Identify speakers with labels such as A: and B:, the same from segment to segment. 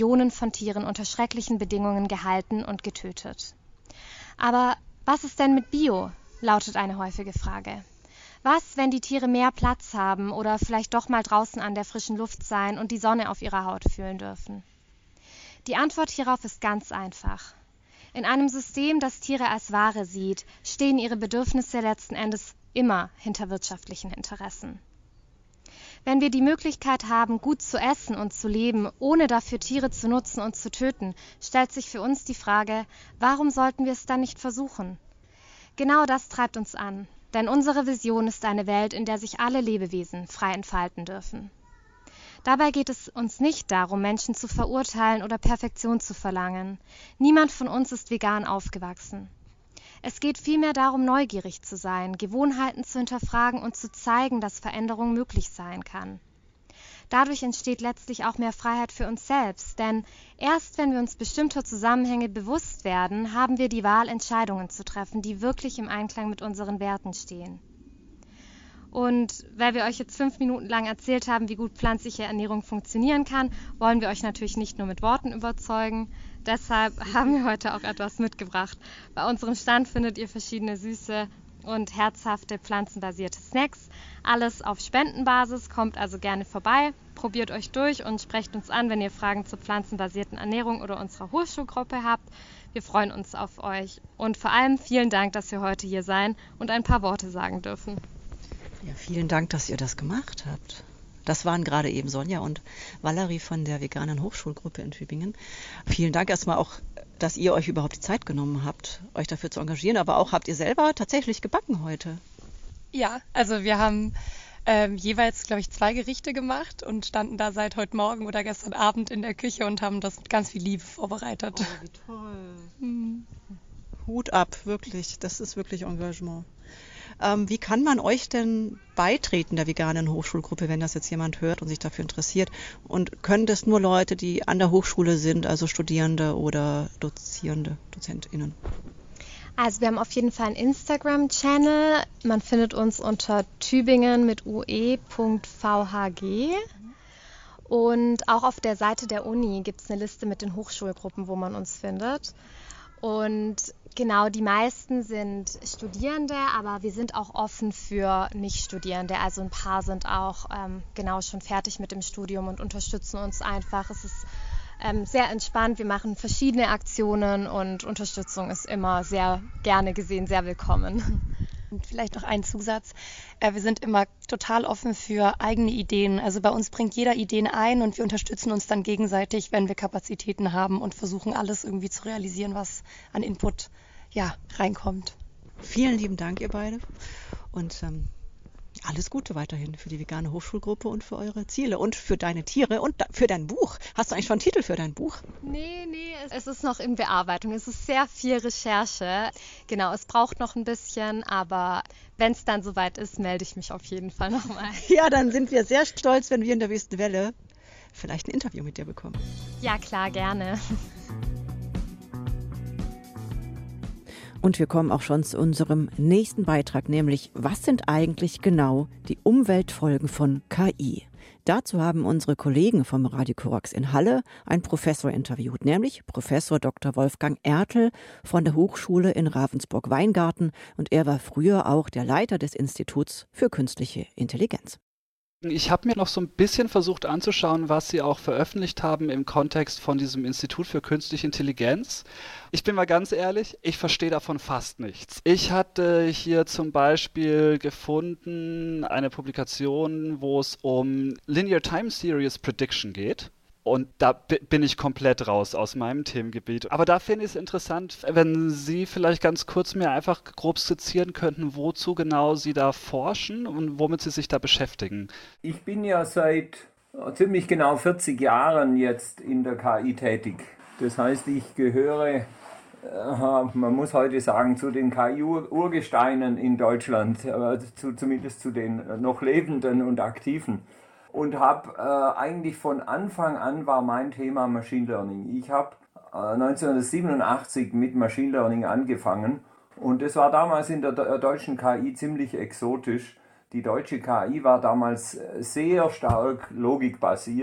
A: Millionen von Tieren unter schrecklichen Bedingungen gehalten und getötet. Aber was ist denn mit Bio? Lautet eine häufige Frage. Was, wenn die Tiere mehr Platz haben oder vielleicht doch mal draußen an der frischen Luft sein und die Sonne auf ihrer Haut fühlen dürfen? Die Antwort hierauf ist ganz einfach. In einem System, das Tiere als Ware sieht, stehen ihre Bedürfnisse letzten Endes immer hinter wirtschaftlichen Interessen. Wenn wir die Möglichkeit haben, gut zu essen und zu leben, ohne dafür Tiere zu nutzen und zu töten, stellt sich für uns die Frage, warum sollten wir es dann nicht versuchen? Genau das treibt uns an, denn unsere Vision ist eine Welt, in der sich alle Lebewesen frei entfalten dürfen. Dabei geht es uns nicht darum, Menschen zu verurteilen oder Perfektion zu verlangen. Niemand von uns ist vegan aufgewachsen. Es geht vielmehr darum, neugierig zu sein, Gewohnheiten zu hinterfragen und zu zeigen, dass Veränderung möglich sein kann. Dadurch entsteht letztlich auch mehr Freiheit für uns selbst, denn erst wenn wir uns bestimmter Zusammenhänge bewusst werden, haben wir die Wahl, Entscheidungen zu treffen, die wirklich im Einklang mit unseren Werten stehen. Und weil wir euch jetzt 5 Minuten lang erzählt haben, wie gut pflanzliche Ernährung funktionieren kann, wollen wir euch natürlich nicht nur mit Worten überzeugen. Deshalb haben wir heute auch etwas mitgebracht. Bei unserem Stand findet ihr verschiedene süße und herzhafte pflanzenbasierte Snacks. Alles auf Spendenbasis, kommt also gerne vorbei, probiert euch durch und sprecht uns an, wenn ihr Fragen zur pflanzenbasierten Ernährung oder unserer Hochschulgruppe habt. Wir freuen uns auf euch. Und vor allem vielen Dank, dass wir heute hier sein und ein paar Worte sagen dürfen.
B: Ja, vielen Dank, dass ihr das gemacht habt. Das waren gerade eben Sonja und Valerie von der veganen Hochschulgruppe in Tübingen. Vielen Dank erstmal auch, dass ihr euch überhaupt die Zeit genommen habt, euch dafür zu engagieren. Aber auch habt ihr selber tatsächlich gebacken heute?
C: Ja, also wir haben jeweils, glaube ich, 2 Gerichte gemacht und standen da seit heute Morgen oder gestern Abend in der Küche und haben das mit ganz viel Liebe vorbereitet.
B: Oh, wie toll. Hut ab, wirklich. Das ist wirklich Engagement. Wie kann man euch denn beitreten, der veganen Hochschulgruppe, wenn das jetzt jemand hört und sich dafür interessiert? Und können das nur Leute, die an der Hochschule sind, also Studierende oder Dozierende, DozentInnen?
A: Also wir haben auf jeden Fall einen Instagram-Channel. Man findet uns unter Tübingen mit ue.vhg. Und auch auf der Seite der Uni gibt es eine Liste mit den Hochschulgruppen, wo man uns findet. Und genau, die meisten sind Studierende, aber wir sind auch offen für Nicht-Studierende. Also ein paar sind auch schon fertig mit dem Studium und unterstützen uns einfach. Es ist sehr entspannt. Wir machen verschiedene Aktionen und Unterstützung ist immer sehr gerne gesehen, sehr willkommen.
C: Und vielleicht noch ein Zusatz. Wir sind immer total offen für eigene Ideen. Also bei uns bringt jeder Ideen ein und wir unterstützen uns dann gegenseitig, wenn wir Kapazitäten haben und versuchen alles irgendwie zu realisieren, was an Input reinkommt.
B: Vielen lieben Dank, ihr beide. Und alles Gute weiterhin für die vegane Hochschulgruppe und für eure Ziele und für deine Tiere und für dein Buch. Hast du eigentlich schon einen Titel für dein Buch?
A: Nee, es ist noch in Bearbeitung. Es ist sehr viel Recherche. Genau, es braucht noch ein bisschen, aber wenn es dann soweit ist, melde ich mich auf jeden Fall nochmal.
B: Ja, dann sind wir sehr stolz, wenn wir in der nächsten Welle vielleicht ein Interview mit dir bekommen.
A: Ja, klar, gerne.
D: Und wir kommen auch schon zu unserem nächsten Beitrag, nämlich was sind eigentlich genau die Umweltfolgen von KI? Dazu haben unsere Kollegen vom Radio Korax in Halle einen Professor interviewt, nämlich Professor Dr. Wolfgang Ertl von der Hochschule in Ravensburg-Weingarten und er war früher auch der Leiter des Instituts für künstliche Intelligenz.
E: Ich habe mir noch so ein bisschen versucht anzuschauen, was Sie auch veröffentlicht haben im Kontext von diesem Institut für künstliche Intelligenz. Ich bin mal ganz ehrlich, ich verstehe davon fast nichts. Ich hatte hier zum Beispiel gefunden eine Publikation, wo es um Linear Time Series Prediction geht. Und da bin ich komplett raus aus meinem Themengebiet. Aber da finde ich es interessant, wenn Sie vielleicht ganz kurz mir einfach grob skizzieren könnten, wozu genau Sie da forschen und womit Sie sich da beschäftigen.
F: Ich bin ja seit ziemlich genau 40 Jahren jetzt in der KI tätig. Das heißt, ich gehöre, man muss heute sagen, zu den KI-Urgesteinen in Deutschland, zumindest zu den noch Lebenden und Aktiven. Und habe eigentlich von Anfang an war mein Thema Machine Learning. Ich habe 1987 mit Machine Learning angefangen und das war damals in der deutschen KI ziemlich exotisch. Die deutsche KI war damals sehr stark logikbasiert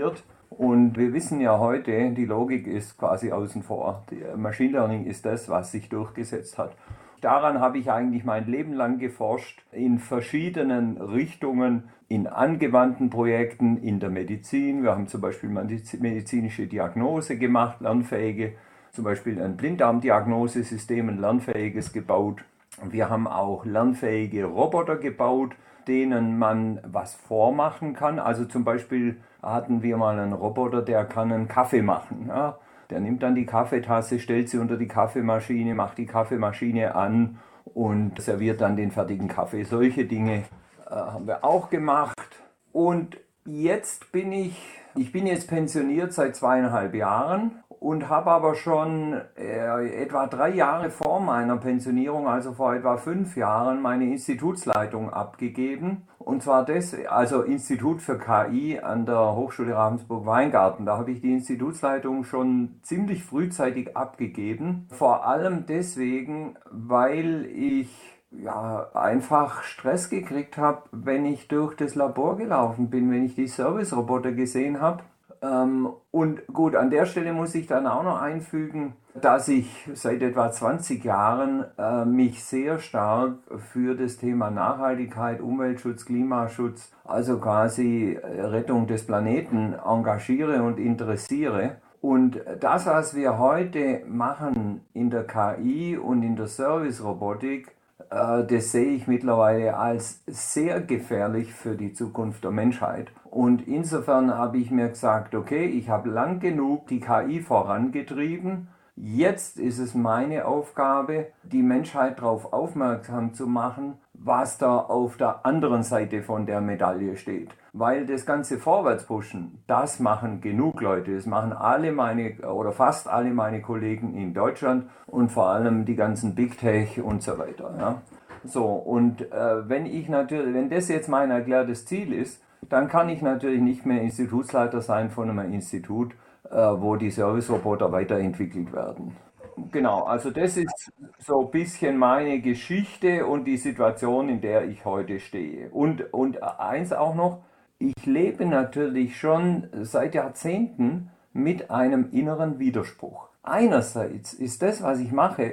F: Und wir wissen ja heute, die Logik ist quasi außen vor. Machine Learning ist das, was sich durchgesetzt hat. Daran habe ich eigentlich mein Leben lang geforscht, in verschiedenen Richtungen, in angewandten Projekten, in der Medizin. Wir haben zum Beispiel medizinische Diagnose gemacht, lernfähige, zum Beispiel ein Blinddarmdiagnosesystem, ein lernfähiges gebaut. Wir haben auch lernfähige Roboter gebaut, denen man was vormachen kann. Also zum Beispiel hatten wir mal einen Roboter, der kann einen Kaffee machen. Ja? Der nimmt dann die Kaffeetasse, stellt sie unter die Kaffeemaschine, macht die Kaffeemaschine an und serviert dann den fertigen Kaffee. Solche Dinge haben wir auch gemacht. Und jetzt bin ich jetzt pensioniert seit 2,5 Jahren und habe aber schon etwa 3 Jahre vor meiner Pensionierung, also vor etwa 5 Jahren, meine Institutsleitung abgegeben. Und zwar also Institut für KI an der Hochschule Ravensburg-Weingarten. Da habe ich die Institutsleitung schon ziemlich frühzeitig abgegeben. Vor allem deswegen, weil ich einfach Stress gekriegt habe, wenn ich durch das Labor gelaufen bin, wenn ich die Service-Roboter gesehen habe. Und gut, an der Stelle muss ich dann auch noch einfügen, dass ich seit etwa 20 Jahren mich sehr stark für das Thema Nachhaltigkeit, Umweltschutz, Klimaschutz, also quasi Rettung des Planeten engagiere und interessiere. Und das, was wir heute machen in der KI und in der Service-Robotik, das sehe ich mittlerweile als sehr gefährlich für die Zukunft der Menschheit. Und insofern habe ich mir gesagt, okay, ich habe lang genug die KI vorangetrieben. Jetzt ist es meine Aufgabe, die Menschheit darauf aufmerksam zu machen, was da auf der anderen Seite von der Medaille steht. Weil das ganze Vorwärtspushen, das machen genug Leute. Das machen fast alle meine Kollegen in Deutschland und vor allem die ganzen Big Tech und so weiter. Ja. So, und wenn das jetzt mein erklärtes Ziel ist, dann kann ich natürlich nicht mehr Institutsleiter sein von einem Institut, wo die Service-Roboter weiterentwickelt werden. Genau, also das ist so ein bisschen meine Geschichte und die Situation, in der ich heute stehe. Und eins auch noch, ich lebe natürlich schon seit Jahrzehnten mit einem inneren Widerspruch. Einerseits ist das, was ich mache,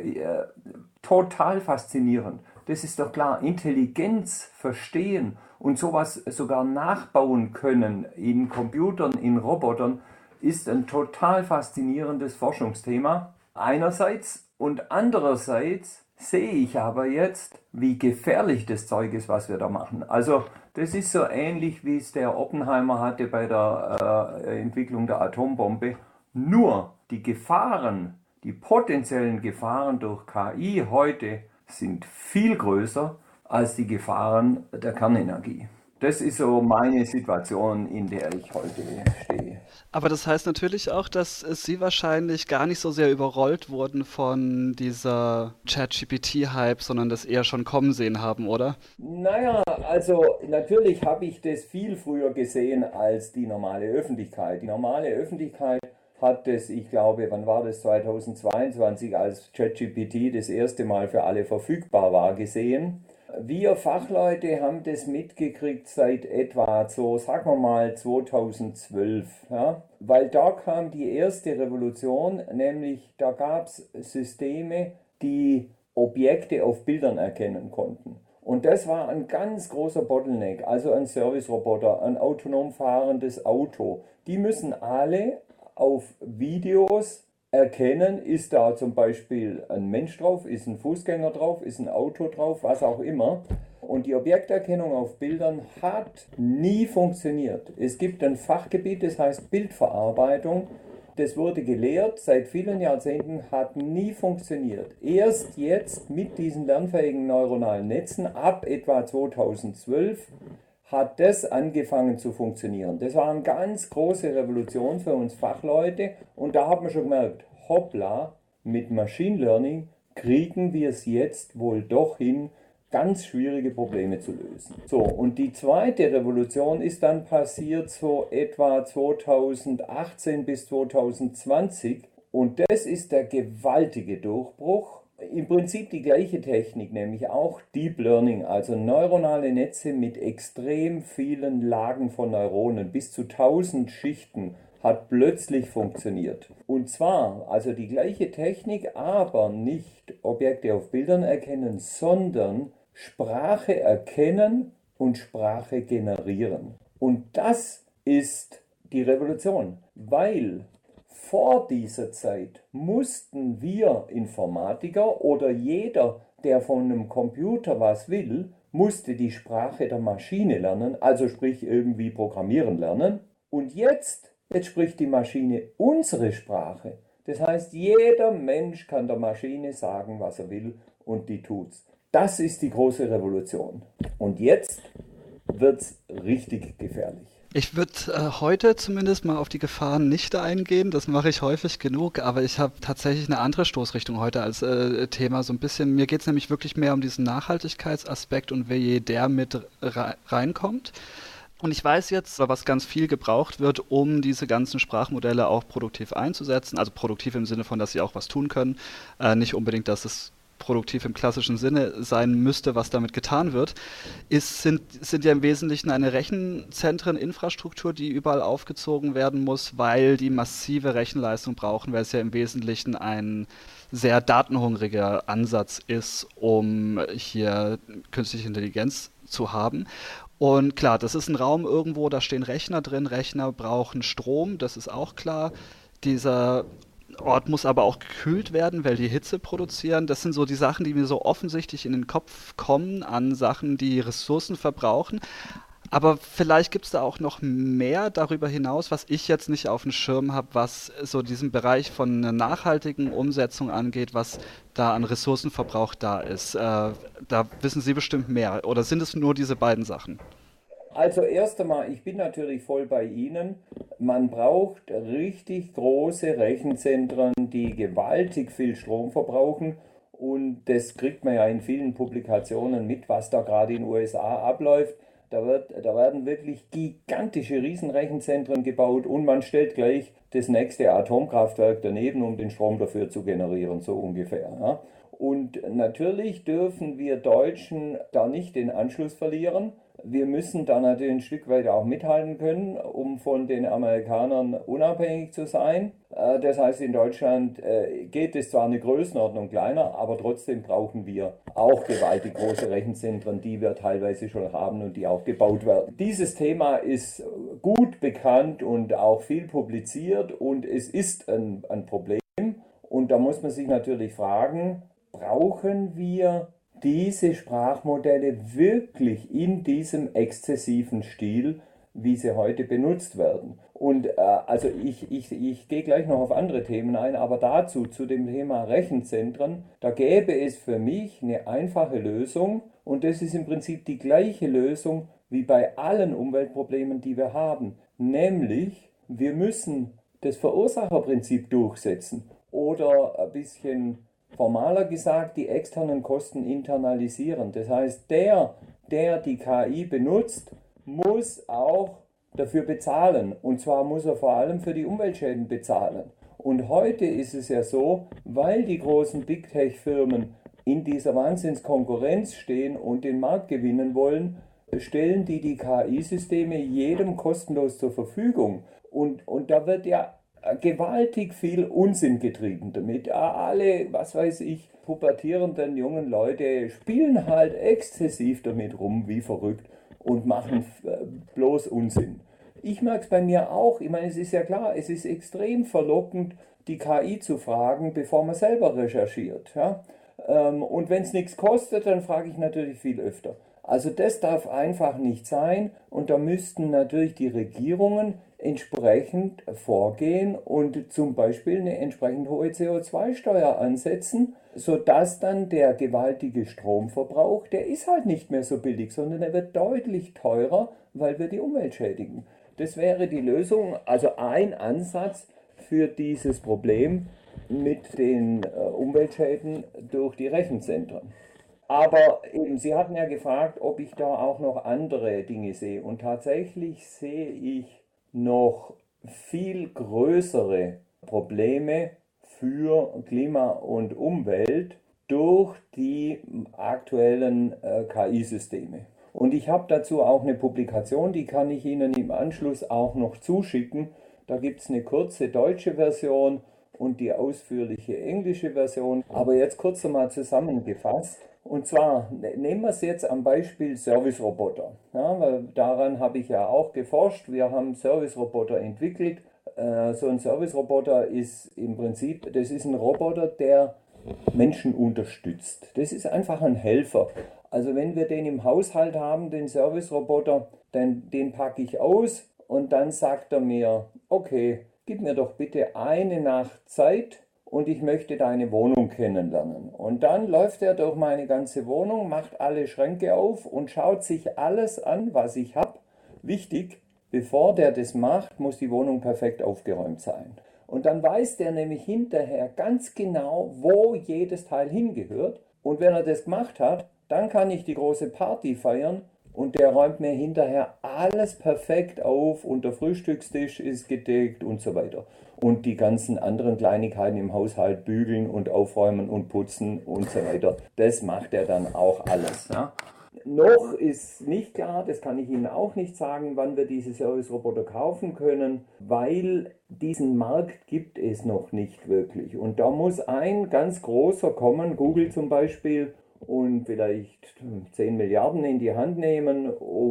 F: total faszinierend. Das ist doch klar, Intelligenz verstehen und sowas sogar nachbauen können in Computern, in Robotern, ist ein total faszinierendes Forschungsthema. Einerseits und andererseits sehe ich aber jetzt, wie gefährlich das Zeug ist, was wir da machen. Also das ist so ähnlich, wie es der Oppenheimer hatte bei der Entwicklung der Atombombe. Nur die Gefahren, die potenziellen Gefahren durch KI heute sind viel größer als die Gefahren der Kernenergie. Das ist so meine Situation, in der ich heute stehe.
E: Aber das heißt natürlich auch, dass Sie wahrscheinlich gar nicht so sehr überrollt wurden von dieser ChatGPT-Hype, sondern das eher schon kommen sehen haben, oder?
F: Naja, also natürlich habe ich das viel früher gesehen als die normale Öffentlichkeit. Die normale Öffentlichkeit hat das, ich glaube, wann war das, 2022, als ChatGPT das erste Mal für alle verfügbar war, gesehen. Wir Fachleute haben das mitgekriegt seit etwa so, sagen wir mal, 2012. Ja? Weil da kam die erste Revolution, nämlich da gab es Systeme, die Objekte auf Bildern erkennen konnten. Und das war ein ganz großer Bottleneck, also ein Service-Roboter, ein autonom fahrendes Auto. Die müssen alle auf Videos erkennen, ist da zum Beispiel ein Mensch drauf, ist ein Fußgänger drauf, ist ein Auto drauf, was auch immer. Und die Objekterkennung auf Bildern hat nie funktioniert. Es gibt ein Fachgebiet, das heißt Bildverarbeitung. Das wurde gelehrt, seit vielen Jahrzehnten, hat nie funktioniert. Erst jetzt mit diesen lernfähigen neuronalen Netzen, ab etwa 2012, hat das angefangen zu funktionieren. Das war eine ganz große Revolution für uns Fachleute und da hat man schon gemerkt, hoppla, mit Machine Learning kriegen wir es jetzt wohl doch hin, ganz schwierige Probleme zu lösen. So, und die zweite Revolution ist dann passiert so etwa 2018 bis 2020 und das ist der gewaltige Durchbruch. Im Prinzip die gleiche Technik, nämlich auch Deep Learning, also neuronale Netze mit extrem vielen Lagen von Neuronen, bis zu 1000 Schichten hat plötzlich funktioniert. Und zwar, also die gleiche Technik, aber nicht Objekte auf Bildern erkennen, sondern Sprache erkennen und Sprache generieren. Und das ist die Revolution, weil vor dieser Zeit mussten wir Informatiker oder jeder, der von einem Computer was will, musste die Sprache der Maschine lernen, also sprich irgendwie programmieren lernen. Und jetzt spricht die Maschine unsere Sprache. Das heißt, jeder Mensch kann der Maschine sagen, was er will, und die tut's. Das ist die große Revolution. Und jetzt wird's richtig gefährlich.
E: Ich würde heute zumindest mal auf die Gefahren nicht eingehen, das mache ich häufig genug, aber ich habe tatsächlich eine andere Stoßrichtung heute als Thema. So ein bisschen, mir geht es nämlich wirklich mehr um diesen Nachhaltigkeitsaspekt und wie der mit reinkommt. Und ich weiß jetzt, was ganz viel gebraucht wird, um diese ganzen Sprachmodelle auch produktiv einzusetzen. Also produktiv im Sinne von, dass sie auch was tun können. Nicht unbedingt, dass es produktiv im klassischen Sinne sein müsste, was damit getan wird, sind ja im Wesentlichen eine Rechenzentreninfrastruktur, die überall aufgezogen werden muss, weil die massive Rechenleistung brauchen, weil es ja im Wesentlichen ein sehr datenhungriger Ansatz ist, um hier künstliche Intelligenz zu haben. Und klar, das ist ein Raum irgendwo, da stehen Rechner drin, Rechner brauchen Strom, das ist auch klar. Dieser Ort muss aber auch gekühlt werden, weil die Hitze produzieren. Das sind so die Sachen, die mir so offensichtlich in den Kopf kommen, an Sachen, die Ressourcen verbrauchen. Aber vielleicht gibt es da auch noch mehr darüber hinaus, was ich jetzt nicht auf dem Schirm habe, was so diesen Bereich von einer nachhaltigen Umsetzung angeht, was da an Ressourcenverbrauch da ist. Da wissen Sie bestimmt mehr. Oder sind es nur diese beiden Sachen?
F: Also erst einmal, ich bin natürlich voll bei Ihnen. Man braucht richtig große Rechenzentren, die gewaltig viel Strom verbrauchen. Und das kriegt man ja in vielen Publikationen mit, was da gerade in den USA abläuft. Da werden wirklich gigantische Riesenrechenzentren gebaut und man stellt gleich das nächste Atomkraftwerk daneben, um den Strom dafür zu generieren, so ungefähr. Ja. Und natürlich dürfen wir Deutschen da nicht den Anschluss verlieren. Wir müssen da natürlich ein Stück weit auch mithalten können, um von den Amerikanern unabhängig zu sein. Das heißt, in Deutschland geht es zwar eine Größenordnung kleiner, aber trotzdem brauchen wir auch gewaltig große Rechenzentren, die wir teilweise schon haben und die auch gebaut werden. Dieses Thema ist gut bekannt und auch viel publiziert und es ist ein Problem. Und da muss man sich natürlich fragen, brauchen wir diese Sprachmodelle wirklich in diesem exzessiven Stil, wie sie heute benutzt werden? Und also ich gehe gleich noch auf andere Themen ein, aber dazu, zu dem Thema Rechenzentren, da gäbe es für mich eine einfache Lösung und das ist im Prinzip die gleiche Lösung wie bei allen Umweltproblemen, die wir haben. Nämlich, wir müssen das Verursacherprinzip durchsetzen oder ein bisschen formaler gesagt, die externen Kosten internalisieren. Das heißt, der die KI benutzt, muss auch dafür bezahlen. Und zwar muss er vor allem für die Umweltschäden bezahlen. Und heute ist es ja so, weil die großen Big Tech-Firmen in dieser Wahnsinnskonkurrenz stehen und den Markt gewinnen wollen, stellen die KI-Systeme jedem kostenlos zur Verfügung. Und da wird ja gewaltig viel Unsinn getrieben damit. Alle, was weiß ich, pubertierenden jungen Leute spielen halt exzessiv damit rum, wie verrückt, und machen bloß Unsinn. Ich merke es bei mir auch. Ich meine, es ist ja klar, es ist extrem verlockend, die KI zu fragen, bevor man selber recherchiert. Ja? Und wenn es nichts kostet, dann frage ich natürlich viel öfter. Also das darf einfach nicht sein und da müssten natürlich die Regierungen entsprechend vorgehen und zum Beispiel eine entsprechend hohe CO2-Steuer ansetzen, sodass dann der gewaltige Stromverbrauch, der ist halt nicht mehr so billig, sondern er wird deutlich teurer, weil wir die Umwelt schädigen. Das wäre die Lösung, also ein Ansatz für dieses Problem mit den Umweltschäden durch die Rechenzentren. Aber eben, Sie hatten ja gefragt, ob ich da auch noch andere Dinge sehe. Und tatsächlich sehe ich noch viel größere Probleme für Klima und Umwelt durch die aktuellen KI-Systeme. Und ich habe dazu auch eine Publikation, die kann ich Ihnen im Anschluss auch noch zuschicken. Da gibt es eine kurze deutsche Version und die ausführliche englische Version. Aber jetzt kurz einmal zusammengefasst. Und zwar nehmen wir es jetzt am Beispiel Service-Roboter. Ja, weil daran habe ich ja auch geforscht. Wir haben Service-Roboter entwickelt. So ein Service-Roboter ist im Prinzip, das ist ein Roboter, der Menschen unterstützt. Das ist einfach ein Helfer. Also wenn wir den im Haushalt haben, den Service-Roboter, dann den packe ich aus und dann sagt er mir, okay, gib mir doch bitte eine Nacht Zeit und ich möchte deine Wohnung kennenlernen. Und dann läuft er durch meine ganze Wohnung, macht alle Schränke auf und schaut sich alles an, was ich habe. Wichtig, bevor der das macht, muss die Wohnung perfekt aufgeräumt sein. Und dann weiß der nämlich hinterher ganz genau, wo jedes Teil hingehört. Und wenn er das gemacht hat, dann kann ich die große Party feiern und der räumt mir hinterher alles perfekt auf und der Frühstückstisch ist gedeckt und so weiter. Und die ganzen anderen Kleinigkeiten im Haushalt, bügeln und aufräumen und putzen und so weiter, das macht er dann auch alles. Ja. Noch ist nicht klar, das kann ich Ihnen auch nicht sagen, wann wir diese Service-Roboter kaufen können, weil diesen Markt gibt es noch nicht wirklich. Und da muss ein ganz großer kommen, Google zum Beispiel, und vielleicht 10 Milliarden in die Hand nehmen,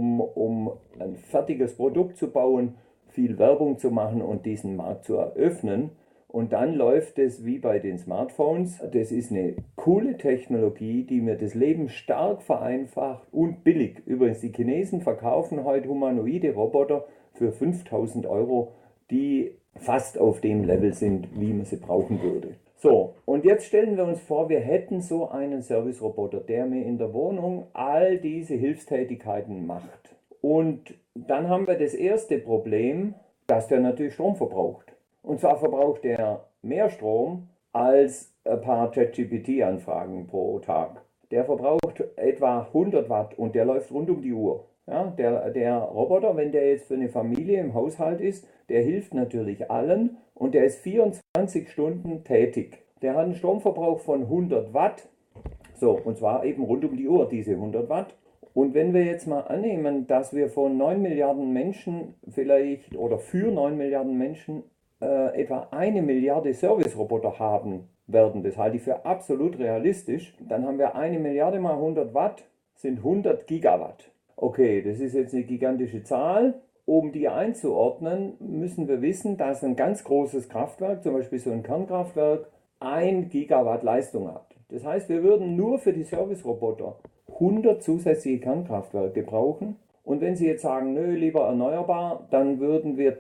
F: um ein fertiges Produkt zu bauen, viel Werbung zu machen und diesen Markt zu eröffnen. Und dann läuft es wie bei den Smartphones. Das ist eine coole Technologie, die mir das Leben stark vereinfacht und billig. Übrigens, die Chinesen verkaufen heute humanoide Roboter für 5.000 €, die fast auf dem Level sind, wie man sie brauchen würde. So, und jetzt stellen wir uns vor, wir hätten so einen Service-Roboter, der mir in der Wohnung all diese Hilfstätigkeiten macht. Und dann haben wir das erste Problem, dass der natürlich Strom verbraucht. Und zwar verbraucht er mehr Strom als ein paar ChatGPT-Anfragen pro Tag. Der verbraucht etwa 100 Watt und der läuft rund um die Uhr. Ja, der Roboter, wenn der jetzt für eine Familie im Haushalt ist, der hilft natürlich allen und der ist 24 Stunden tätig. Der hat einen Stromverbrauch von 100 Watt, so, und zwar eben rund um die Uhr, diese 100 Watt. Und wenn wir jetzt mal annehmen, dass wir von 9 Milliarden Menschen vielleicht oder für 9 Milliarden Menschen etwa 1 Milliarde Service-Roboter haben werden, das halte ich für absolut realistisch, dann haben wir 1 Milliarde mal 100 Watt, sind 100 Gigawatt. Okay, das ist jetzt eine gigantische Zahl. Um die einzuordnen, müssen wir wissen, dass ein ganz großes Kraftwerk, zum Beispiel so ein Kernkraftwerk, 1 Gigawatt Leistung hat. Das heißt, wir würden nur für die Service-Roboter 100 zusätzliche Kernkraftwerke brauchen. Und wenn Sie jetzt sagen, nö, lieber erneuerbar, dann würden wir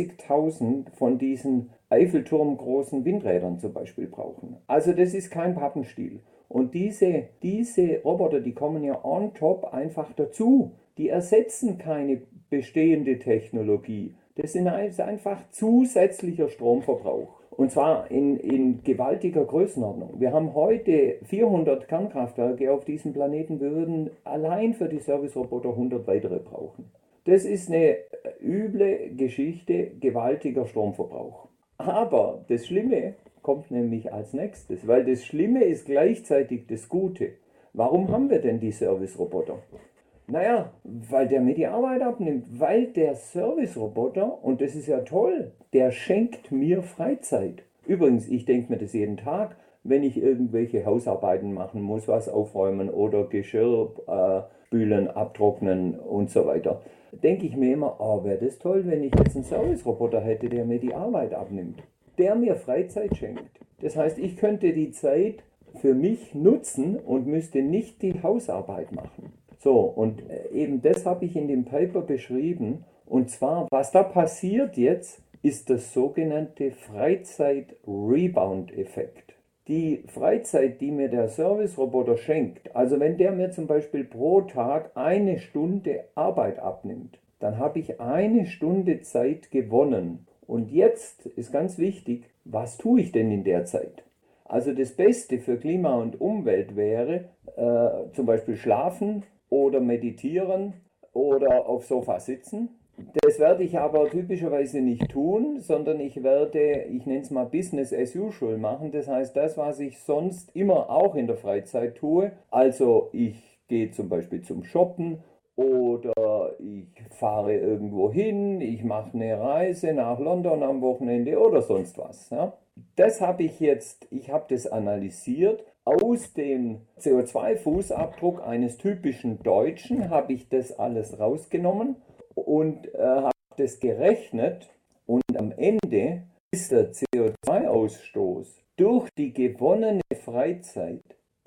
F: 30.000 von diesen Eiffelturm-großen Windrädern zum Beispiel brauchen. Also das ist kein Pappenstiel. Und diese Roboter, die kommen ja on top einfach dazu. Die ersetzen keine bestehende Technologie. Das ist einfach zusätzlicher Stromverbrauch. Und zwar in gewaltiger Größenordnung. Wir haben heute 400 Kernkraftwerke auf diesem Planeten. Wir würden allein für die Service-Roboter 100 weitere brauchen. Das ist eine üble Geschichte, gewaltiger Stromverbrauch. Aber das Schlimme kommt nämlich als nächstes, weil das Schlimme ist gleichzeitig das Gute. Warum haben wir denn die Service-Roboter? Naja, weil der mir die Arbeit abnimmt, weil der Service-Roboter, und das ist ja toll, der schenkt mir Freizeit. Übrigens, ich denke mir das jeden Tag, wenn ich irgendwelche Hausarbeiten machen muss, was aufräumen oder Geschirr spülen, abtrocknen und so weiter, denke ich mir immer, oh, wäre das toll, wenn ich jetzt einen Service-Roboter hätte, der mir die Arbeit abnimmt, der mir Freizeit schenkt. Das heißt, ich könnte die Zeit für mich nutzen und müsste nicht die Hausarbeit machen. So, und eben das habe ich in dem Paper beschrieben. Und zwar, was da passiert jetzt, ist das sogenannte Freizeit-Rebound-Effekt. Die Freizeit, die mir der Service-Roboter schenkt, also wenn der mir zum Beispiel pro Tag 1 Stunde Arbeit abnimmt, dann habe ich 1 Stunde Zeit gewonnen. Und jetzt ist ganz wichtig, was tue ich denn in der Zeit? Also das Beste für Klima und Umwelt wäre zum Beispiel schlafen, oder meditieren oder aufs Sofa sitzen. Das werde ich aber typischerweise nicht tun, sondern ich nenne es mal Business as usual machen. Das heißt, das, was ich sonst immer auch in der Freizeit tue. Also ich gehe zum Beispiel zum Shoppen oder ich fahre irgendwo hin, ich mache eine Reise nach London am Wochenende oder sonst was. Ja. Das habe ich habe das analysiert. Aus dem CO2-Fußabdruck eines typischen Deutschen habe ich das alles rausgenommen und habe das gerechnet. Und am Ende ist der CO2-Ausstoß durch die gewonnene Freizeit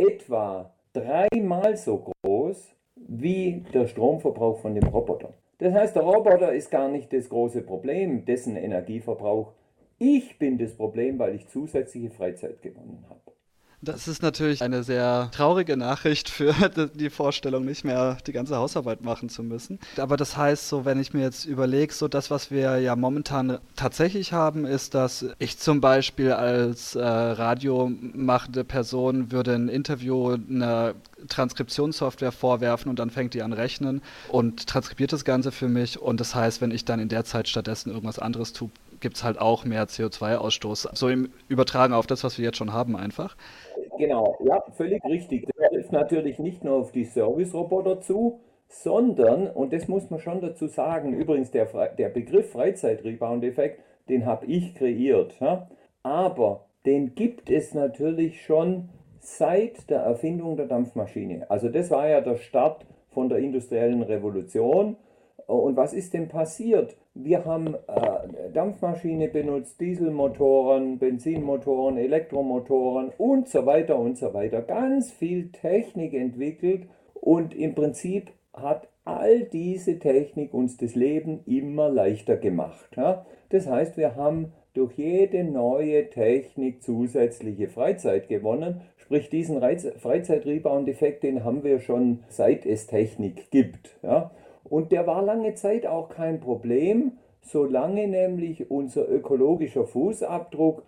F: etwa 3-mal so groß wie der Stromverbrauch von dem Roboter. Das heißt, der Roboter ist gar nicht das große Problem, dessen Energieverbrauch. Ich bin das Problem, weil ich zusätzliche Freizeit gewonnen habe.
E: Das ist natürlich eine sehr traurige Nachricht für die Vorstellung, nicht mehr die ganze Hausarbeit machen zu müssen. Aber das heißt, so wenn ich mir jetzt überlege, so das, was wir ja momentan tatsächlich haben, ist, dass ich zum Beispiel als radiomachende Person würde ein Interview einer Transkriptionssoftware vorwerfen und dann fängt die an rechnen und transkribiert das Ganze für mich. Und das heißt, wenn ich dann in der Zeit stattdessen irgendwas anderes tue, gibt es halt auch mehr CO2-Ausstoß. So im Übertragen auf das, was wir jetzt schon haben einfach.
F: Genau, ja, völlig richtig. Das trifft natürlich nicht nur auf die Service-Roboter zu, sondern, und das muss man schon dazu sagen, übrigens der Begriff Freizeit-Rebound-Effekt, den habe ich kreiert. Ja? Aber den gibt es natürlich schon seit der Erfindung der Dampfmaschine. Also das war ja der Start von der industriellen Revolution. Und was ist denn passiert? Wir haben Dampfmaschine benutzt, Dieselmotoren, Benzinmotoren, Elektromotoren und so weiter und so weiter. Ganz viel Technik entwickelt und im Prinzip hat all diese Technik uns das Leben immer leichter gemacht. Ja? Das heißt, wir haben durch jede neue Technik zusätzliche Freizeit gewonnen. Sprich, diesen Freizeit-Rebound-Effekt, den haben wir schon seit es Technik gibt. Ja? Und der war lange Zeit auch kein Problem, solange nämlich unser ökologischer Fußabdruck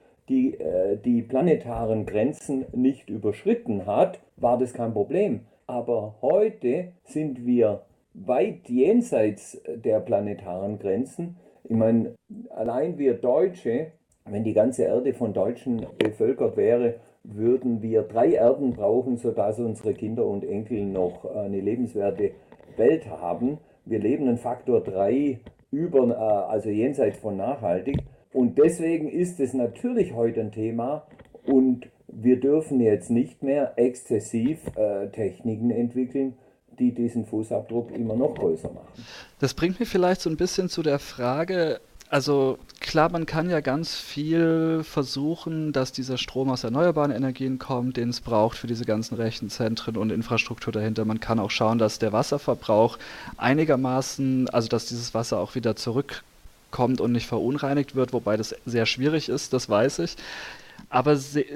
F: die planetaren Grenzen nicht überschritten hat, war das kein Problem. Aber heute sind wir weit jenseits der planetaren Grenzen. Ich meine, allein wir Deutsche, wenn die ganze Erde von Deutschen bevölkert wäre, würden wir 3 Erden brauchen, sodass unsere Kinder und Enkel noch eine lebenswerte Welt haben. Wir leben einen Faktor 3 über, also jenseits von nachhaltig. Und deswegen ist es natürlich heute ein Thema und wir dürfen jetzt nicht mehr exzessiv Techniken entwickeln, die diesen Fußabdruck immer noch größer machen.
E: Das bringt mich vielleicht so ein bisschen zu der Frage, also klar, man kann ja ganz viel versuchen, dass dieser Strom aus erneuerbaren Energien kommt, den es braucht für diese ganzen Rechenzentren und Infrastruktur dahinter. Man kann auch schauen, dass der Wasserverbrauch einigermaßen, also dass dieses Wasser auch wieder zurückkommt und nicht verunreinigt wird, wobei das sehr schwierig ist, das weiß ich. Aber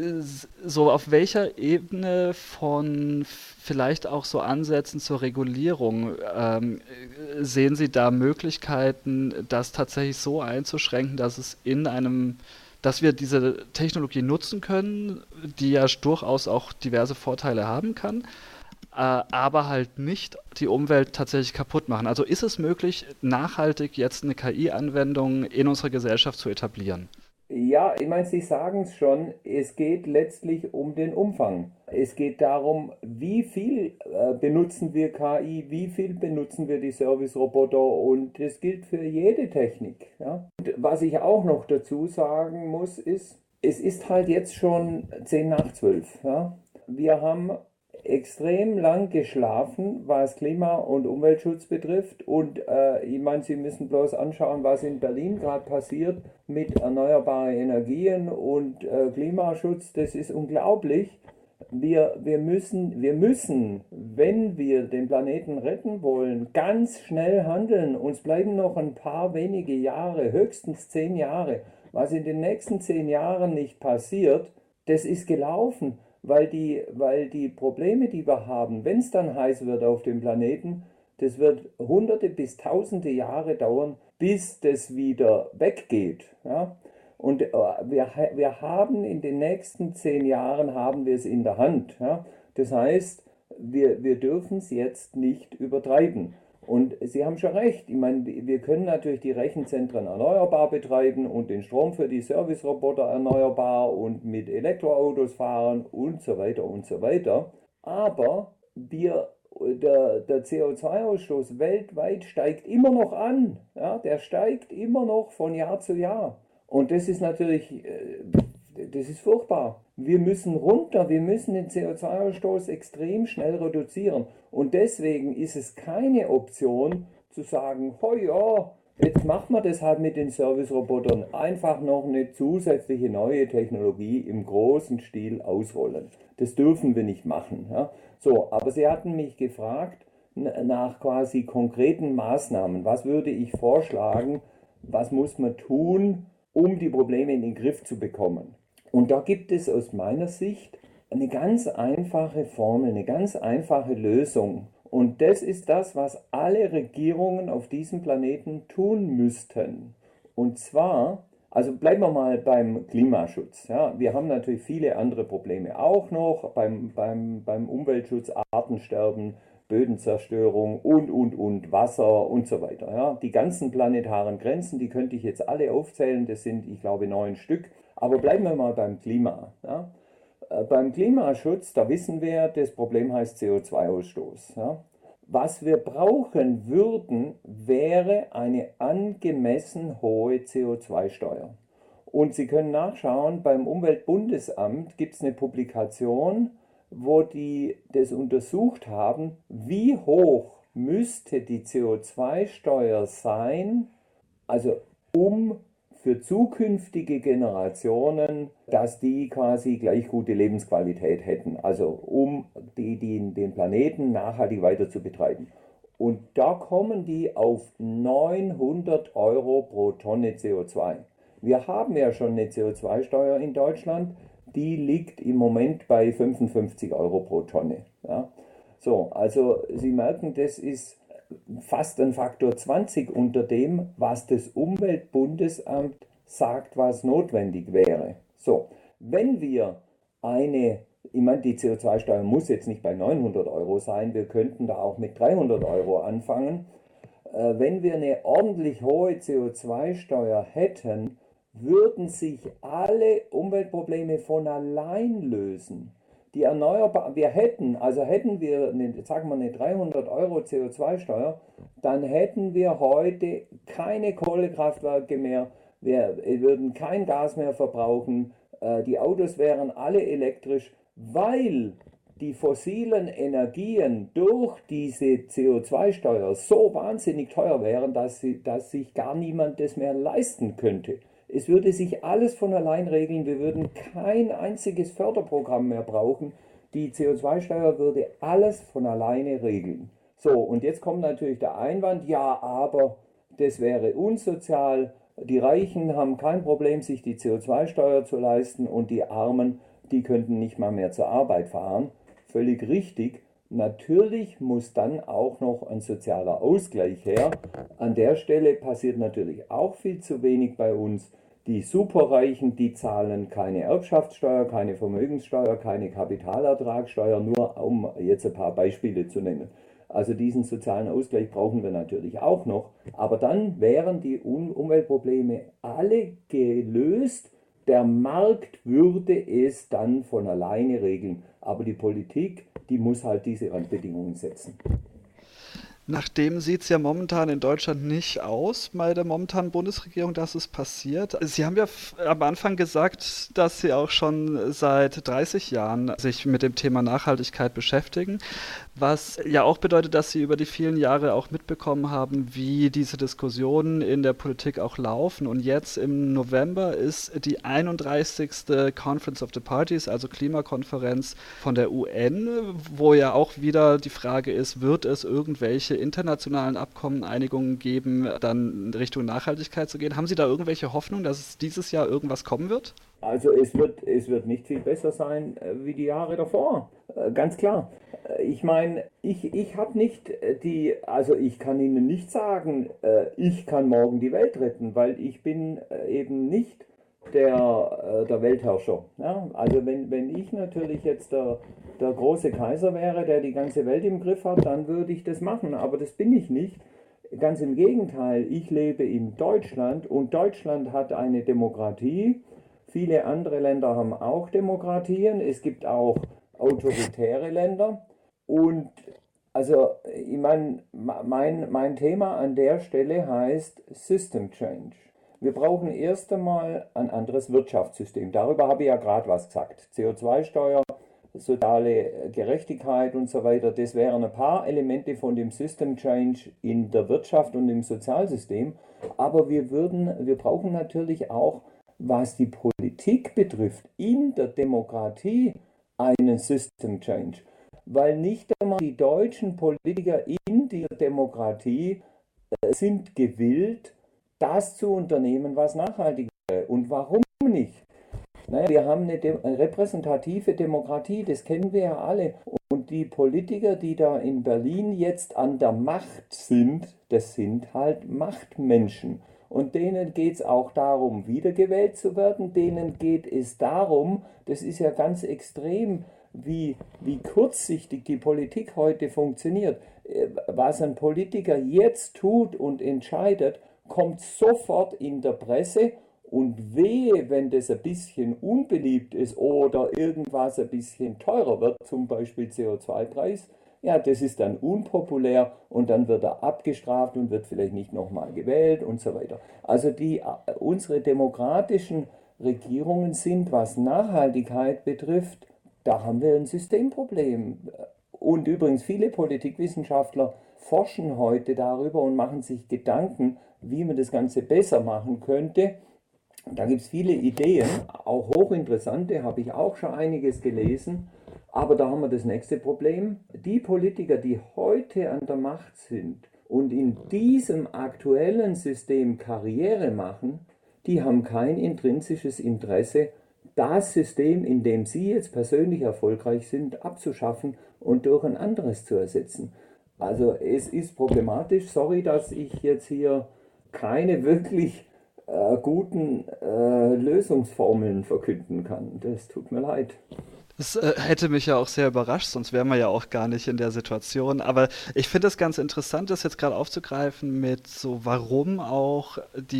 E: so auf welcher Ebene von vielleicht auch so Ansätzen zur Regulierung sehen Sie da Möglichkeiten, das tatsächlich so einzuschränken, dass es dass wir diese Technologie nutzen können, die ja durchaus auch diverse Vorteile haben kann, aber halt nicht die Umwelt tatsächlich kaputt machen? Also ist es möglich, nachhaltig jetzt eine KI-Anwendung in unserer Gesellschaft zu etablieren?
F: Ja, ich meine, Sie sagen es schon, es geht letztlich um den Umfang. Es geht darum, wie viel benutzen wir KI, wie viel benutzen wir die Service-Roboter und das gilt für jede Technik. Ja? Und was ich auch noch dazu sagen muss, ist, es ist halt jetzt schon 10 nach 12. Ja? Wir haben extrem lang geschlafen, was Klima- und Umweltschutz betrifft. Und ich meine, Sie müssen bloß anschauen, was in Berlin gerade passiert mit erneuerbaren Energien und Klimaschutz. Das ist unglaublich. Wir müssen, wenn wir den Planeten retten wollen, ganz schnell handeln. Uns bleiben noch ein paar wenige Jahre, höchstens 10 Jahre. Was in den nächsten 10 Jahren nicht passiert, das ist gelaufen. Weil die Probleme, die wir haben, wenn es dann heiß wird auf dem Planeten, das wird hunderte bis tausende Jahre dauern, bis das wieder weggeht. Ja? Und wir haben in den nächsten 10 Jahren haben wir es in der Hand. Ja? Das heißt, wir dürfen es jetzt nicht übertreiben. Und Sie haben schon recht, ich meine, wir können natürlich die Rechenzentren erneuerbar betreiben und den Strom für die Service-Roboter erneuerbar und mit Elektroautos fahren und so weiter und so weiter. Aber der CO2-Ausstoß weltweit steigt immer noch an. Ja, der steigt immer noch von Jahr zu Jahr. Und das ist natürlich, das ist furchtbar. Wir müssen runter, wir müssen den CO2-Ausstoß extrem schnell reduzieren. Und deswegen ist es keine Option zu sagen, oh ja, jetzt machen wir das halt mit den Service-Robotern. Einfach noch eine zusätzliche neue Technologie im großen Stil ausrollen. Das dürfen wir nicht machen. Ja. So, aber Sie hatten mich gefragt nach quasi konkreten Maßnahmen. Was würde ich vorschlagen? Was muss man tun, um die Probleme in den Griff zu bekommen? Und da gibt es aus meiner Sicht eine ganz einfache Formel, eine ganz einfache Lösung. Und das ist das, was alle Regierungen auf diesem Planeten tun müssten. Und zwar, also bleiben wir mal beim Klimaschutz. Ja, wir haben natürlich viele andere Probleme auch noch, beim Umweltschutz, Artensterben, Bödenzerstörung und Wasser und so weiter. Ja. Die ganzen planetaren Grenzen, die könnte ich jetzt alle aufzählen, das sind, ich glaube, 9 Stück. Aber bleiben wir mal beim Klima. Ja. Beim Klimaschutz, da wissen wir, das Problem heißt CO2-Ausstoß. Ja. Was wir brauchen würden, wäre eine angemessen hohe CO2-Steuer. Und Sie können nachschauen, beim Umweltbundesamt gibt es eine Publikation, wo die das untersucht haben, wie hoch müsste die CO2-Steuer sein, also für zukünftige Generationen, dass die quasi gleich gute Lebensqualität hätten, also um den Planeten nachhaltig weiter zu betreiben. Und da kommen die auf 900 Euro pro Tonne CO2. Wir haben ja schon eine CO2-Steuer in Deutschland, die liegt im Moment bei 55 Euro pro Tonne. Ja. So, also Sie merken, das ist fast ein Faktor 20 unter dem, was das Umweltbundesamt sagt, was notwendig wäre. So, wenn wir ich meine, die CO2-Steuer muss jetzt nicht bei 900 Euro sein, wir könnten da auch mit 300 Euro anfangen. Wenn wir eine ordentlich hohe CO2-Steuer hätten, würden sich alle Umweltprobleme von allein lösen. Die Erneuerbaren, hätten wir eine 300 Euro CO2-Steuer, dann hätten wir heute keine Kohlekraftwerke mehr, wir würden kein Gas mehr verbrauchen, die Autos wären alle elektrisch, weil die fossilen Energien durch diese CO2-Steuer so wahnsinnig teuer wären, dass sich gar niemand das mehr leisten könnte. Es würde sich alles von allein regeln, wir würden kein einziges Förderprogramm mehr brauchen. Die CO2-Steuer würde alles von alleine regeln. So, und jetzt kommt natürlich der Einwand, ja, aber das wäre unsozial. Die Reichen haben kein Problem, sich die CO2-Steuer zu leisten und die Armen, die könnten nicht mal mehr zur Arbeit fahren. Völlig richtig. Natürlich muss dann auch noch ein sozialer Ausgleich her. An der Stelle passiert natürlich auch viel zu wenig bei uns. Die Superreichen, die zahlen keine Erbschaftssteuer, keine Vermögenssteuer, keine Kapitalertragssteuer, nur um jetzt ein paar Beispiele zu nennen. Also diesen sozialen Ausgleich brauchen wir natürlich auch noch. Aber dann wären die Umweltprobleme alle gelöst. Der Markt würde es dann von alleine regeln. Aber die Politik, die muss halt diese Randbedingungen setzen.
E: Nach dem sieht es ja momentan in Deutschland nicht aus, bei der momentanen Bundesregierung, dass es passiert. Sie haben ja am Anfang gesagt, dass Sie auch schon seit 30 Jahren sich mit dem Thema Nachhaltigkeit beschäftigen, was ja auch bedeutet, dass Sie über die vielen Jahre auch mitbekommen haben, wie diese Diskussionen in der Politik auch laufen. Und jetzt im November ist die 31. Conference of the Parties, also Klimakonferenz von der UN, wo ja auch wieder die Frage ist, wird es irgendwelche internationalen Abkommen, Einigungen geben, dann in Richtung Nachhaltigkeit zu gehen. Haben Sie da irgendwelche Hoffnung, dass es dieses Jahr irgendwas kommen wird?
F: Also es wird nicht viel besser sein wie die Jahre davor, ganz klar. Ich meine, ich habe nicht ich kann Ihnen nicht sagen, ich kann morgen die Welt retten, weil ich bin eben nicht der Weltherrscher. Ja? Also wenn ich natürlich jetzt der große Kaiser wäre, der die ganze Welt im Griff hat, dann würde ich das machen, aber das bin ich nicht. Ganz im Gegenteil, ich lebe in Deutschland und Deutschland hat eine Demokratie. Viele andere Länder haben auch Demokratien. Es gibt auch autoritäre Länder. Und Also, ich meine, mein Thema an der Stelle heißt System Change. Wir brauchen erst einmal ein anderes Wirtschaftssystem. Darüber habe ich ja gerade was gesagt. CO2-Steuer, soziale Gerechtigkeit und so weiter. Das wären ein paar Elemente von dem System Change in der Wirtschaft und im Sozialsystem. Aber wir brauchen natürlich auch, was die Politik betrifft, in der Demokratie einen System Change. Weil nicht einmal die deutschen Politiker in dieser Demokratie sind gewillt, das zu unternehmen, was nachhaltig wäre. Und warum nicht? Naja, wir haben eine repräsentative Demokratie, das kennen wir ja alle. Und die Politiker, die da in Berlin jetzt an der Macht sind, das sind halt Machtmenschen. Und denen geht es auch darum, wiedergewählt zu werden. Denen geht es darum, das ist ja ganz extrem, wie kurzsichtig die Politik heute funktioniert. Was ein Politiker jetzt tut und entscheidet, kommt sofort in der Presse und wehe, wenn das ein bisschen unbeliebt ist oder irgendwas ein bisschen teurer wird, zum Beispiel CO2-Preis, ja, das ist dann unpopulär und dann wird er abgestraft und wird vielleicht nicht nochmal gewählt und so weiter. Also unsere demokratischen Regierungen sind, was Nachhaltigkeit betrifft, da haben wir ein Systemproblem. Und übrigens, viele Politikwissenschaftler forschen heute darüber und machen sich Gedanken, wie man das Ganze besser machen könnte. Da gibt es viele Ideen, auch hochinteressante, habe ich auch schon einiges gelesen. Aber da haben wir das nächste Problem. Die Politiker, die heute an der Macht sind und in diesem aktuellen System Karriere machen, die haben kein intrinsisches Interesse, das System, in dem sie jetzt persönlich erfolgreich sind, abzuschaffen und durch ein anderes zu ersetzen. Also es ist problematisch. Sorry, dass ich jetzt hier keine wirklich guten Lösungsformeln verkünden kann. Das tut mir leid.
E: Das hätte mich ja auch sehr überrascht, sonst wären wir ja auch gar nicht in der Situation. Aber ich finde es ganz interessant, das jetzt gerade aufzugreifen mit so, warum auch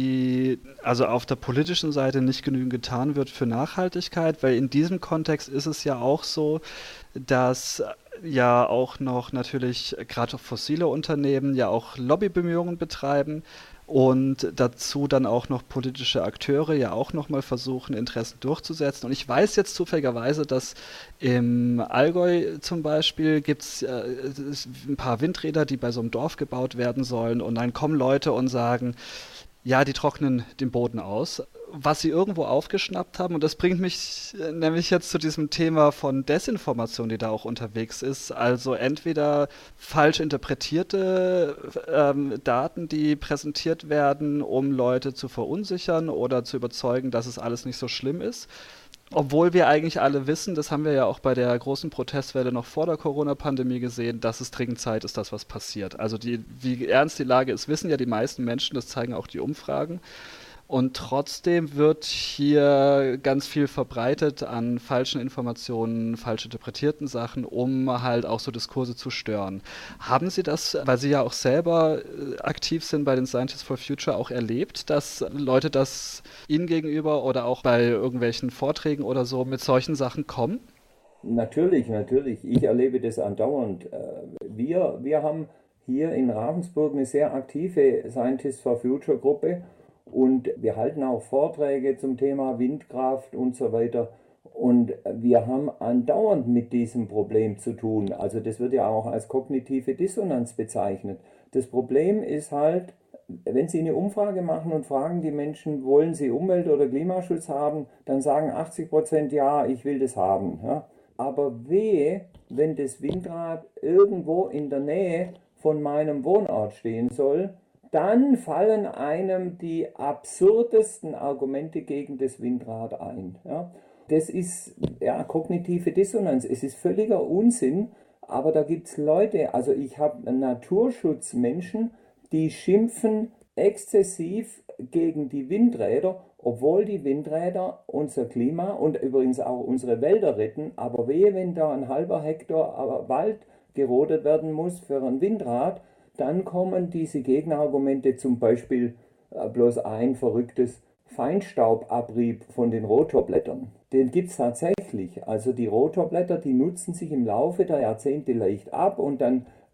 E: also auf der politischen Seite nicht genügend getan wird für Nachhaltigkeit, weil in diesem Kontext ist es ja auch so, dass ja auch noch natürlich gerade fossile Unternehmen ja auch Lobbybemühungen betreiben. Und dazu dann auch noch politische Akteure ja auch nochmal versuchen, Interessen durchzusetzen. Und ich weiß jetzt zufälligerweise, dass im Allgäu zum Beispiel gibt es ein paar Windräder, die bei so einem Dorf gebaut werden sollen. Und dann kommen Leute und sagen, ja, die trocknen den Boden aus, was sie irgendwo aufgeschnappt haben. Und das bringt mich nämlich jetzt zu diesem Thema von Desinformation, die da auch unterwegs ist. Also entweder falsch interpretierte Daten, die präsentiert werden, um Leute zu verunsichern oder zu überzeugen, dass es alles nicht so schlimm ist. Obwohl wir eigentlich alle wissen, das haben wir ja auch bei der großen Protestwelle noch vor der Corona-Pandemie gesehen, dass es dringend Zeit ist, dass was passiert. Also wie ernst die Lage ist, wissen ja die meisten Menschen, das zeigen auch die Umfragen. Und trotzdem wird hier ganz viel verbreitet an falschen Informationen, falsch interpretierten Sachen, um halt auch so Diskurse zu stören. Haben Sie das, weil Sie ja auch selber aktiv sind bei den Scientists for Future, auch erlebt, dass Leute das Ihnen gegenüber oder auch bei irgendwelchen Vorträgen oder so mit solchen Sachen kommen?
F: Natürlich. Ich erlebe das andauernd. Wir haben hier in Ravensburg eine sehr aktive Scientists for Future Gruppe. Und wir halten auch Vorträge zum Thema Windkraft und so weiter. Und wir haben andauernd mit diesem Problem zu tun. Also das wird ja auch als kognitive Dissonanz bezeichnet. Das Problem ist halt, wenn Sie eine Umfrage machen und fragen die Menschen, wollen sie Umwelt- oder Klimaschutz haben, dann sagen 80% ja, ich will das haben. Ja. Aber wehe, wenn das Windrad irgendwo in der Nähe von meinem Wohnort stehen soll, dann fallen einem die absurdesten Argumente gegen das Windrad ein. Ja. Das ist ja kognitive Dissonanz. Es ist völliger Unsinn, aber da gibt es Leute, also ich habe Naturschutzmenschen, die schimpfen exzessiv gegen die Windräder, obwohl die Windräder unser Klima und übrigens auch unsere Wälder retten. Aber wehe, wenn da ein halber Hektar Wald gerodet werden muss für ein Windrad, dann kommen diese Gegenargumente, zum Beispiel bloß ein verrücktes Feinstaubabrieb von den Rotorblättern. Den gibt es tatsächlich. Also die Rotorblätter, die nutzen sich im Laufe der Jahrzehnte leicht ab und dann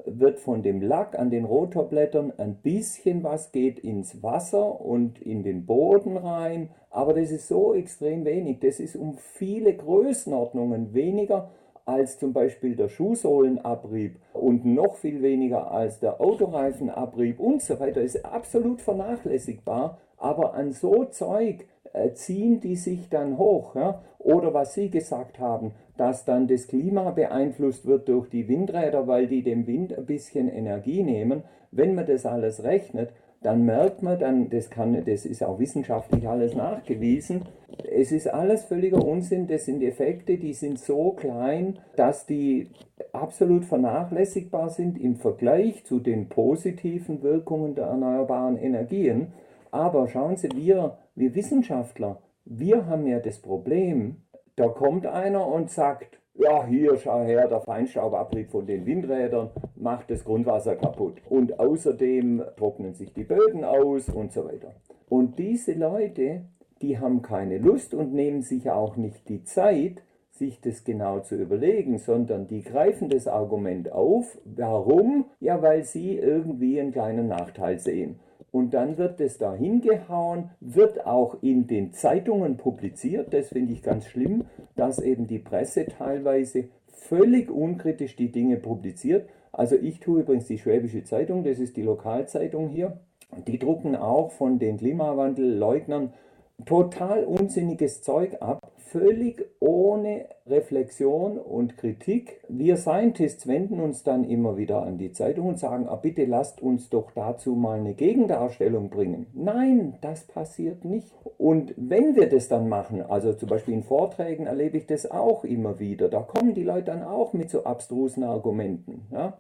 F: wird von dem Lack an den Rotorblättern ein bisschen was geht ins Wasser und in den Boden rein, aber das ist so extrem wenig. Das ist um viele Größenordnungen weniger als zum Beispiel der Schuhsohlenabrieb und noch viel weniger als der Autoreifenabrieb und so weiter. Ist absolut vernachlässigbar, aber an so Zeug ziehen die sich dann hoch. Ja? Oder was Sie gesagt haben, dass dann das Klima beeinflusst wird durch die Windräder, weil die dem Wind ein bisschen Energie nehmen. Wenn man das alles rechnet, dann merkt man, das ist auch wissenschaftlich alles nachgewiesen, es ist alles völliger Unsinn, das sind Effekte, die sind so klein, dass die absolut vernachlässigbar sind im Vergleich zu den positiven Wirkungen der erneuerbaren Energien. Aber schauen Sie, wir Wissenschaftler, wir haben ja das Problem, da kommt einer und sagt, ja, hier, schau her, der Feinstaubabrieb von den Windrädern macht das Grundwasser kaputt. Und außerdem trocknen sich die Böden aus und so weiter. Und diese Leute, die haben keine Lust und nehmen sich auch nicht die Zeit, sich das genau zu überlegen, sondern die greifen das Argument auf. Warum? Ja, weil sie irgendwie einen kleinen Nachteil sehen. Und dann wird es da hingehauen, wird auch in den Zeitungen publiziert. Das finde ich ganz schlimm, dass eben die Presse teilweise völlig unkritisch die Dinge publiziert. Also ich tue übrigens die Schwäbische Zeitung, das ist die Lokalzeitung hier. Die drucken auch von den Klimawandelleugnern total unsinniges Zeug ab, völlig ohne Reflexion und Kritik. Wir Scientists wenden uns dann immer wieder an die Zeitung und sagen, bitte lasst uns doch dazu mal eine Gegendarstellung bringen. Nein, das passiert nicht. Und wenn wir das dann machen, also zum Beispiel in Vorträgen erlebe ich das auch immer wieder, da kommen die Leute dann auch mit so abstrusen Argumenten. Ja?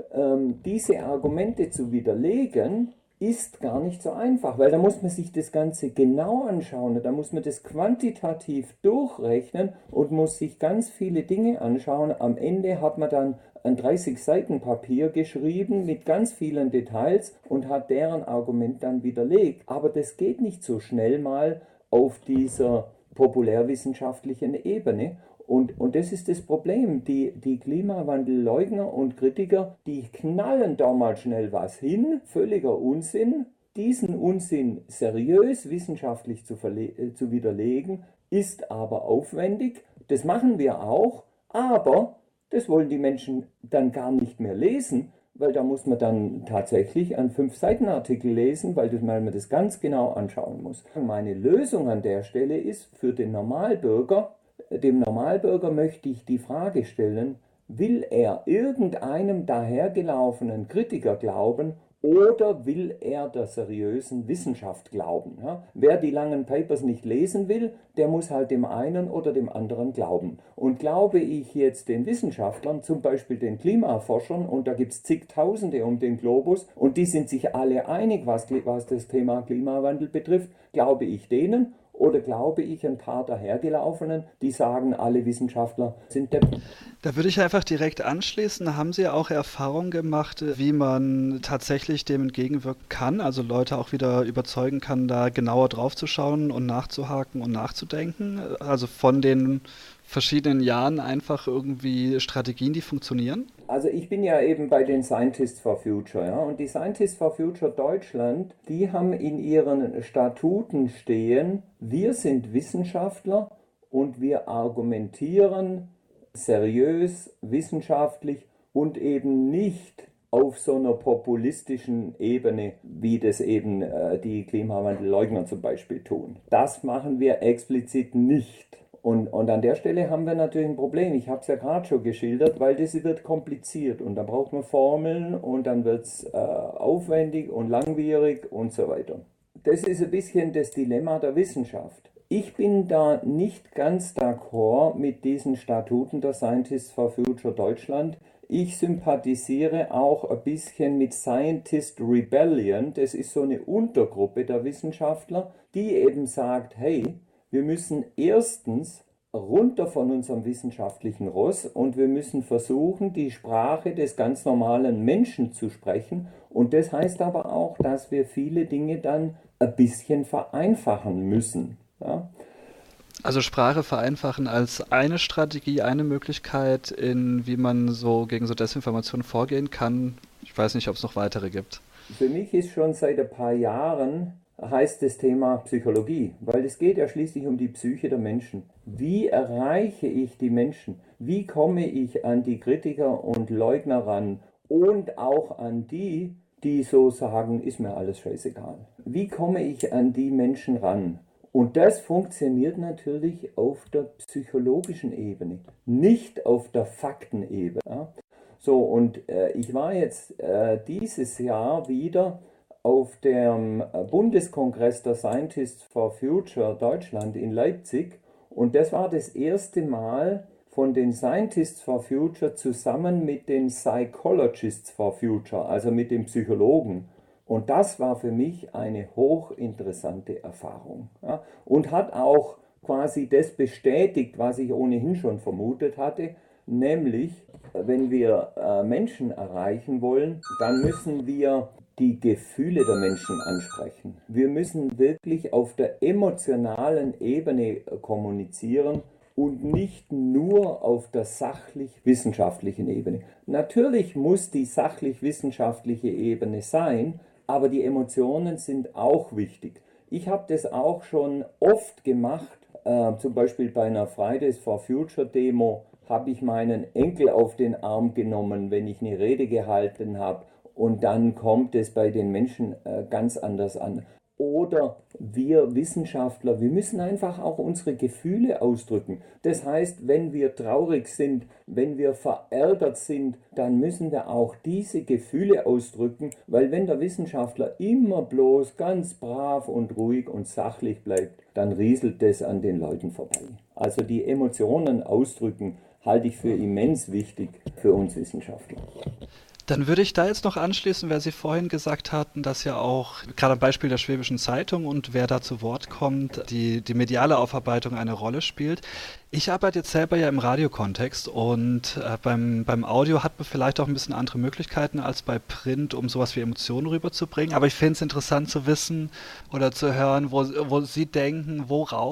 F: Diese Argumente zu widerlegen, ist gar nicht so einfach, weil da muss man sich das Ganze genau anschauen, da muss man das quantitativ durchrechnen und muss sich ganz viele Dinge anschauen. Am Ende hat man dann ein 30 Seiten Papier geschrieben mit ganz vielen Details und hat deren Argument dann widerlegt. Aber das geht nicht so schnell mal auf dieser populärwissenschaftlichen Ebene. Und das ist das Problem. Die Klimawandelleugner und Kritiker, die knallen da mal schnell was hin, völliger Unsinn. Diesen Unsinn seriös wissenschaftlich zu widerlegen, ist aber aufwendig. Das machen wir auch, aber das wollen die Menschen dann gar nicht mehr lesen, weil da muss man dann tatsächlich einen 5-Seiten-Artikel lesen, weil man das ganz genau anschauen muss. Meine Lösung an der Stelle ist für den Normalbürger, dem Normalbürger möchte ich die Frage stellen, will er irgendeinem dahergelaufenen Kritiker glauben oder will er der seriösen Wissenschaft glauben? Ja? Wer die langen Papers nicht lesen will, der muss halt dem einen oder dem anderen glauben. Und glaube ich jetzt den Wissenschaftlern, zum Beispiel den Klimaforschern, und da gibt es zigtausende um den Globus, und die sind sich alle einig, was das Thema Klimawandel betrifft, glaube ich denen, oder glaube ich ein paar dahergelaufenen, die sagen, alle Wissenschaftler sind Deppen?
E: Da würde ich einfach direkt anschließen. Haben Sie auch Erfahrungen gemacht, wie man tatsächlich dem entgegenwirken kann? Also Leute auch wieder überzeugen kann, da genauer drauf zu schauen und nachzuhaken und nachzudenken? Also von den verschiedenen Jahren einfach irgendwie Strategien, die funktionieren?
F: Also ich bin ja eben bei den Scientists for Future, ja, und die Scientists for Future Deutschland, die haben in ihren Statuten stehen, wir sind Wissenschaftler und wir argumentieren seriös, wissenschaftlich und eben nicht auf so einer populistischen Ebene, wie das eben die Klimawandelleugner zum Beispiel tun. Das machen wir explizit nicht. Und an der Stelle haben wir natürlich ein Problem. Ich habe es ja gerade schon geschildert, weil das wird kompliziert und da braucht man Formeln und dann wird es aufwendig und langwierig und so weiter. Das ist ein bisschen das Dilemma der Wissenschaft. Ich bin da nicht ganz d'accord mit diesen Statuten der Scientists for Future Deutschland. Ich sympathisiere auch ein bisschen mit Scientist Rebellion. Das ist so eine Untergruppe der Wissenschaftler, die eben sagt, hey, wir müssen erstens runter von unserem wissenschaftlichen Ross und wir müssen versuchen, die Sprache des ganz normalen Menschen zu sprechen. Und das heißt aber auch, dass wir viele Dinge dann ein bisschen vereinfachen müssen. Ja?
E: Also Sprache vereinfachen als eine Strategie, eine Möglichkeit, wie man so gegen so Desinformation vorgehen kann. Ich weiß nicht, ob es noch weitere gibt.
F: Für mich ist schon seit ein paar Jahren heißt das Thema Psychologie, weil es geht ja schließlich um die Psyche der Menschen. Wie erreiche ich die Menschen? Wie komme ich an die Kritiker und Leugner ran und auch an die, die so sagen, ist mir alles scheißegal? Wie komme ich an die Menschen ran? Und das funktioniert natürlich auf der psychologischen Ebene, nicht auf der Faktenebene. Ja? So, und ich war jetzt dieses Jahr wieder auf dem Bundeskongress der Scientists for Future Deutschland in Leipzig und das war das erste Mal von den Scientists for Future zusammen mit den Psychologists for Future, also mit den Psychologen. Und das war für mich eine hochinteressante Erfahrung, ja, und hat auch quasi das bestätigt, was ich ohnehin schon vermutet hatte, nämlich, wenn wir Menschen erreichen wollen, dann müssen wir die Gefühle der Menschen ansprechen. Wir müssen wirklich auf der emotionalen Ebene kommunizieren und nicht nur auf der sachlich-wissenschaftlichen Ebene. Natürlich muss die sachlich-wissenschaftliche Ebene sein, aber die Emotionen sind auch wichtig. Ich habe das auch schon oft gemacht, zum Beispiel bei einer Fridays for Future Demo habe ich meinen Enkel auf den Arm genommen, wenn ich eine Rede gehalten habe. Und dann kommt es bei den Menschen ganz anders an. Oder wir Wissenschaftler, wir müssen einfach auch unsere Gefühle ausdrücken. Das heißt, wenn wir traurig sind, wenn wir verärgert sind, dann müssen wir auch diese Gefühle ausdrücken, weil wenn der Wissenschaftler immer bloß ganz brav und ruhig und sachlich bleibt, dann rieselt das an den Leuten vorbei. Also die Emotionen ausdrücken halte ich für immens wichtig für uns Wissenschaftler.
E: Dann würde ich da jetzt noch anschließen, weil Sie vorhin gesagt hatten, dass ja auch, gerade am Beispiel der Schwäbischen Zeitung und wer da zu Wort kommt, die mediale Aufarbeitung eine Rolle spielt. Ich arbeite jetzt selber ja im Radiokontext und beim Audio hat man vielleicht auch ein bisschen andere Möglichkeiten als bei Print, um sowas wie Emotionen rüberzubringen. Aber ich finde es interessant zu wissen oder zu hören, wo Sie denken, worauf